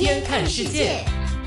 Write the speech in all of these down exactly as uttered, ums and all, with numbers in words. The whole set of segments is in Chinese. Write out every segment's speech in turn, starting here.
天看世界。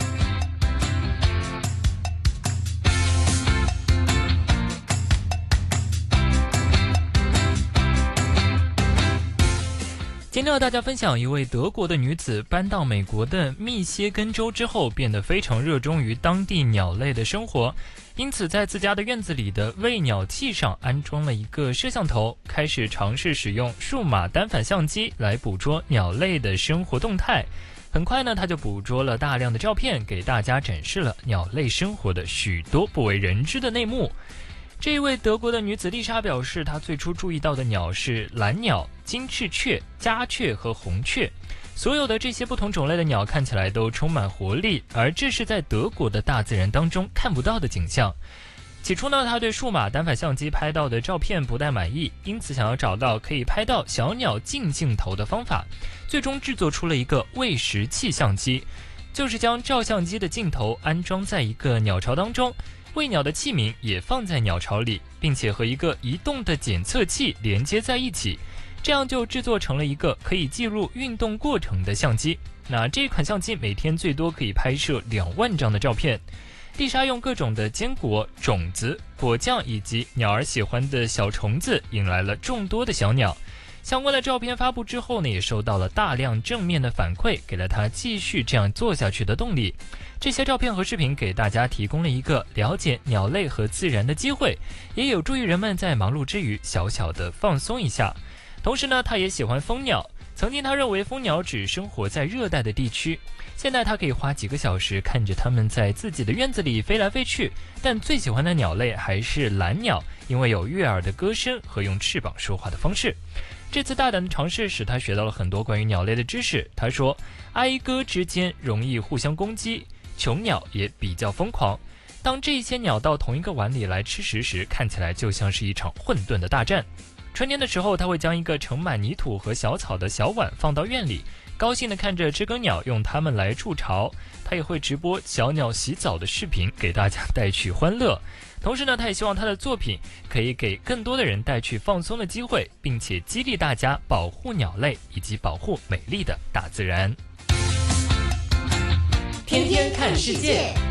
今天和大家分享一位德国的女子搬到美国的密歇根州之后，变得非常热衷于当地鸟类的生活，因此在自家的院子里的喂鸟器上安装了一个摄像头，开始尝试使用数码单反相机来捕捉鸟类的生活动态。很快呢，她就捕捉了大量的照片，给大家展示了鸟类生活的许多不为人知的内幕。这一位德国的女子丽莎表示，她最初注意到的鸟是蓝鸟、金翅雀、家雀和红雀。所有的这些不同种类的鸟看起来都充满活力，而这是在德国的大自然当中看不到的景象。起初呢，她对数码单反相机拍到的照片不太满意，因此想要找到可以拍到小鸟近镜头的方法，最终制作出了一个喂食器相机，就是将照相机的镜头安装在一个鸟巢当中，喂鸟的器皿也放在鸟巢里，并且和一个移动的检测器连接在一起，这样就制作成了一个可以记录运动过程的相机。那这款相机每天最多可以拍摄两万张的照片。丽莎用各种的坚果、种子、果酱以及鸟儿喜欢的小虫子引来了众多的小鸟。相关的照片发布之后呢，也收到了大量正面的反馈，给了她继续这样做下去的动力。这些照片和视频给大家提供了一个了解鸟类和自然的机会，也有助于人们在忙碌之余小小的放松一下。同时呢，她也喜欢蜂鸟。曾经她认为蜂鸟只生活在热带的地区，现在她可以花几个小时看着它们在自己的院子里飞来飞去，但最喜欢的鸟类还是蓝鸟，因为有悦耳的歌声和用翅膀说话的方式。这次大胆的尝试使他学到了很多关于鸟类的知识。他说，哀歌之间容易互相攻击，雄鸟也比较疯狂。当这些鸟到同一个碗里来吃食时，看起来就像是一场混沌的大战。春天的时候，他会将一个盛满泥土和小草的小碗放到院里，高兴地看着知更鸟用它们来筑巢。他也会直播小鸟洗澡的视频，给大家带去欢乐。同时呢，他也希望他的作品可以给更多的人带去放松的机会，并且激励大家保护鸟类以及保护美丽的大自然。 天天看世界。